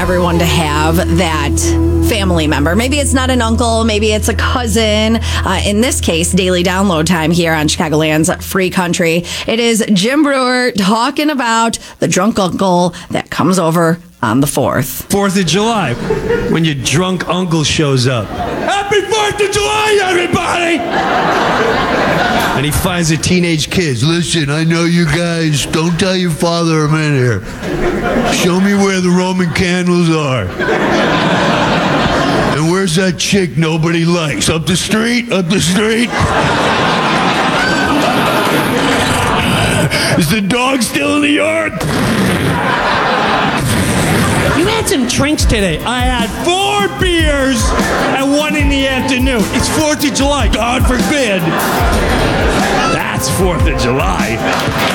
everyone to have that family member. Maybe it's not an uncle, maybe it's a cousin. In this case, daily download time here on Chicagoland's Free Country. It is Jim Brewer talking about the drunk uncle that comes over on the 4th. 4th of July, when your drunk uncle shows up. Happy 4th of July, everybody! And he finds the teenage kids. Listen, I know you guys. Don't tell your father I'm in here. Show me where the Roman candles are. And where's that chick nobody likes? Up the street? Up the street? Is the dog still in the yard? You had some drinks today. I had 4 beers at 1 in the afternoon. It's 4th of July, God forbid. That's 4th of July.